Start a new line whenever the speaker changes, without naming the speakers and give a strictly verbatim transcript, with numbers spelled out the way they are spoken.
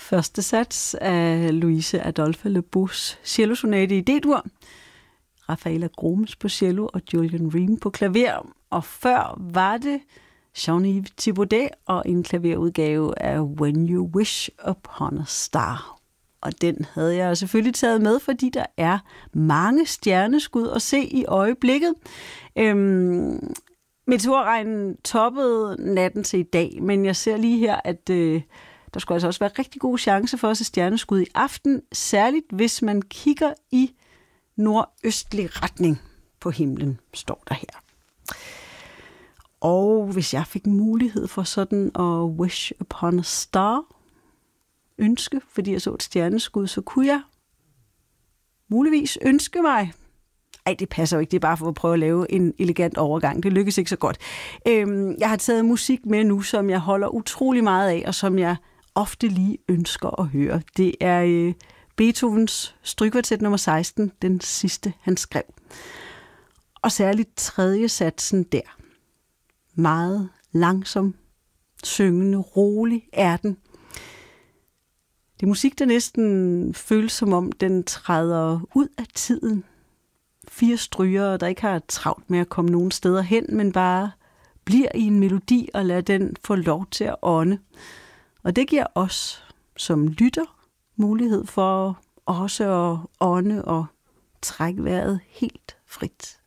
Første sats af Louise Adolphe Le Boufs cellosonate i D-dur. Rafaela Gromes på cello og Julian Ream på klaver. Og før var det Jean-Yves Thibaudet og en klaverudgave af When You Wish Upon a Star. Og den havde jeg selvfølgelig taget med, fordi der er mange stjerneskud at se i øjeblikket. Øhm, meteorregnen toppede natten til i dag, men jeg ser lige her, at øh, der skulle altså også være rigtig god chance for at se stjerneskud i aften, særligt hvis man kigger i nordøstlig retning på himlen, står der her. Og hvis jeg fik mulighed for sådan at wish upon a star, ønske, fordi jeg så et stjerneskud, så kunne jeg muligvis ønske mig. Ej, det passer jo ikke. Det er bare for at prøve at lave en elegant overgang. Det lykkes ikke så godt. Øhm, jeg har taget musik med nu, som jeg holder utrolig meget af, og som jeg ofte lige ønsker at høre. Det er øh, Beethovens Strygkvartet nummer seksten, den sidste, han skrev. Og særligt tredje satsen der. Meget langsom, syngende, rolig er den. Det er musik, der næsten føles som om, den træder ud af tiden. Fire strygere, der ikke har travlt med at komme nogen steder hen, men bare bliver i en melodi og lader den få lov til at ånde. Og det giver os, som lytter, mulighed for også at ånde og trække vejret helt frit.